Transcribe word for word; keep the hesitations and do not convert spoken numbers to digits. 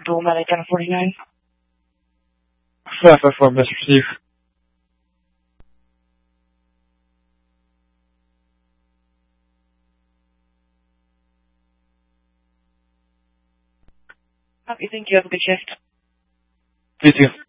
Dual Medic ten forty-nine. five five four, best receive. Copy, thank you. Have a good shift. You too.